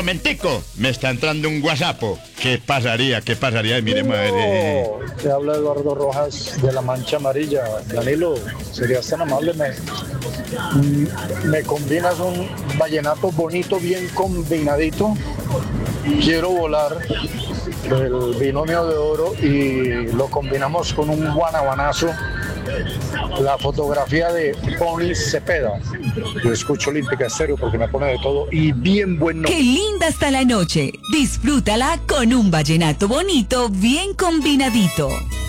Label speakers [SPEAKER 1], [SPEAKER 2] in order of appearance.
[SPEAKER 1] Momentico, me está entrando un WhatsApp. ¿Qué pasaría? ¿Qué pasaría? Mire, madre.
[SPEAKER 2] Te habla Eduardo Rojas de La Mancha Amarilla. Danilo, serías tan amable, me combinas un vallenato bonito, bien combinadito. Quiero volar el binomio de oro y lo combinamos con un guanabanazo. La fotografía de Pony Cepeda. Yo escucho Olímpica Estéreo porque me pone de todo y bien bueno.
[SPEAKER 3] ¡Qué linda está la noche! Disfrútala con un vallenato bonito, bien combinadito.